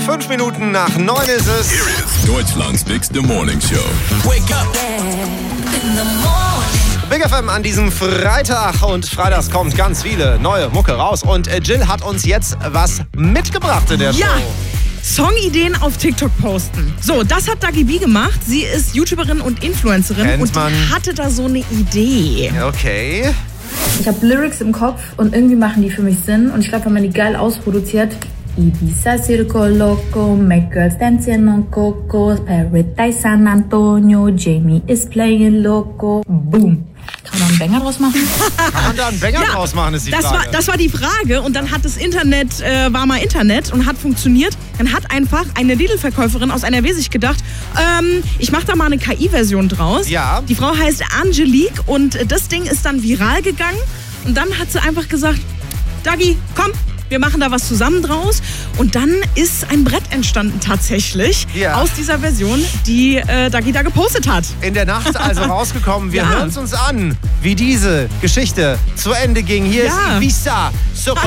5 Minuten nach 9 ist es. Here is Deutschlands Big Morning Show. Wake up. Big FM an diesem Freitag und freitags kommt ganz viele neue Mucke raus und Jill hat uns jetzt was mitgebracht in der Show. Ja. Songideen auf TikTok posten. So, das hat Dagi B gemacht. Sie ist YouTuberin und Influencerin Kennt und man. die hatte da so eine Idee. Okay. Ich habe Lyrics im Kopf und irgendwie machen die für mich Sinn. Und ich glaube, wenn man die geil ausproduziert, Ibiza, Circo Loco, make girls dancing on Coco, Paradise San Antonio, Jamie is playing Loco, boom. Kann man da einen Banger draus machen? Kann man da einen Banger draus machen, ist die Frage. Das war die Frage und dann hat das Internet, war mal Internet und hat funktioniert. Dann hat einfach eine Lidl-Verkäuferin aus NRW sich gedacht, ich mache da mal eine KI-Version draus. Ja. Die Frau heißt Angelique und das Ding ist dann viral gegangen und dann hat sie einfach gesagt, Dagi, komm, wir machen da was zusammen draus. Und dann ist ein Brett entstanden tatsächlich aus dieser Version, die Dagi da gepostet hat. In der Nacht also rausgekommen. Wir Ja. hören es uns an, wie diese Geschichte zu Ende ging. Hier ist Ibiza, Circo